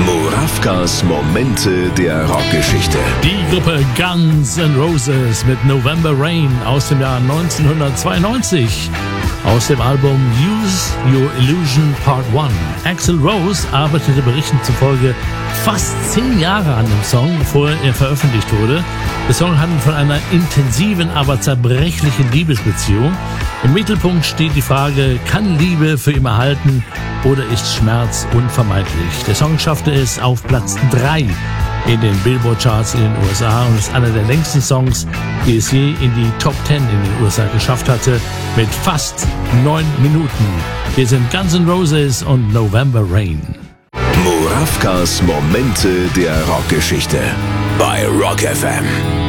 Murawkas Momente der Rockgeschichte. Die Gruppe Guns N' Roses mit November Rain aus dem Jahr 1992. Aus dem Album Use Your Illusion Part 1. Axl Rose arbeitete Berichten zufolge fast 10 Jahre an dem Song, bevor er veröffentlicht wurde. Der Song handelt von einer intensiven, aber zerbrechlichen Liebesbeziehung. Im Mittelpunkt steht die Frage, kann Liebe für immer halten oder ist Schmerz unvermeidlich? Der Song schaffte es auf Platz 3 in den Billboard-Charts in den USA und ist einer der längsten Songs, die es je in die Top 10 in den USA geschafft hatte, mit fast 9 Minuten. Hier sind Guns N' Roses und November Rain. Murawkas Momente der Rockgeschichte bei Rock FM.